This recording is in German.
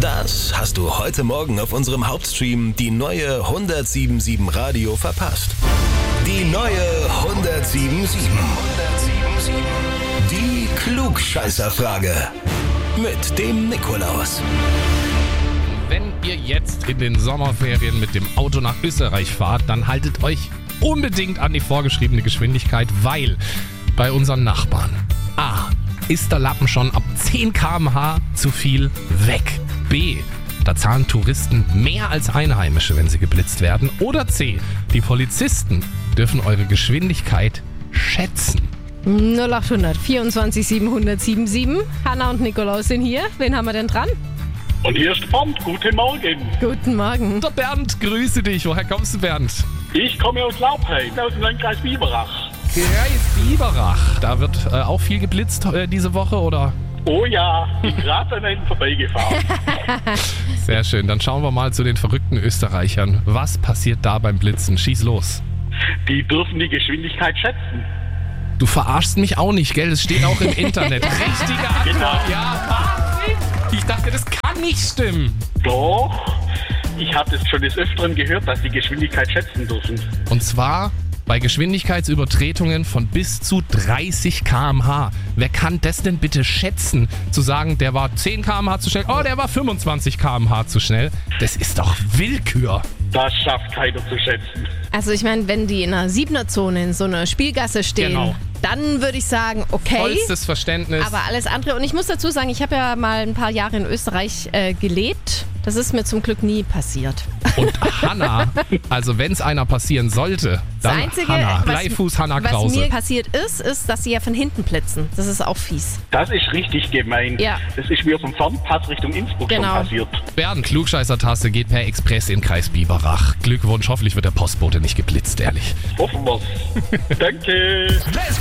Das hast du heute Morgen auf unserem Hauptstream die neue 107.7 Radio verpasst. Die neue 107.7. Die Klugscheißerfrage. Mit dem Nikolaus. Wenn ihr jetzt in den Sommerferien mit dem Auto nach Österreich fahrt, dann haltet euch unbedingt an die vorgeschriebene Geschwindigkeit, weil bei unseren Nachbarn A. ist der Lappen schon ab 10 km/h zu viel weg. B. Da zahlen Touristen mehr als Einheimische, wenn sie geblitzt werden. Oder C. Die Polizisten dürfen eure Geschwindigkeit schätzen. 0800 24 700 77. Hanna und Nikolaus sind hier. Wen haben wir denn dran? Und hier ist Bernd. Guten Morgen. Guten Morgen. Der Bernd, grüße dich. Woher kommst du, Bernd? Ich komme aus Laubheim, aus dem Landkreis Biberach. Kreis Biberach. Da wird auch viel geblitzt diese Woche, oder? Oh ja, bin gerade an einem vorbeigefahren. Sehr schön. Dann schauen wir mal zu den verrückten Österreichern. Was passiert da beim Blitzen? Schieß los. Die dürfen die Geschwindigkeit schätzen. Du verarschst mich auch nicht, gell? Es steht auch im Internet. Richtige Antwort. Genau. Ja, Wahnsinn. Ich dachte, das kann nicht stimmen. Doch, ich habe es schon des Öfteren gehört, dass die Geschwindigkeit schätzen dürfen. Und zwar bei Geschwindigkeitsübertretungen von bis zu 30 km/h. Wer kann das denn bitte schätzen? Zu sagen, der war 10 km/h zu schnell, oh, der war 25 km/h zu schnell. Das ist doch Willkür. Das schafft keiner zu schätzen. Also ich meine, wenn die in einer 7er-Zone in so einer Spielgasse stehen, Genau. dann würde ich sagen, okay. Vollstes Verständnis. Aber alles andere, und ich muss dazu sagen, ich habe ja mal ein paar Jahre in Österreich gelebt. Das ist mir zum Glück nie passiert. Und Hanna, also wenn es einer passieren sollte, dann Das Einzige, Hanna. Bleifuß Hanna was Krause. mir passiert ist, dass sie ja von hinten blitzen. Das ist auch fies. Das ist richtig gemein. Ja. Das ist mir vom Fernpass Richtung Innsbruck Genau. schon passiert. Bernd, Klugscheißer-Tasse geht per Express in Kreis Biberach. Glückwunsch, hoffentlich wird der Postbote nicht geblitzt, ehrlich. Hoffen wir's. Danke. Let's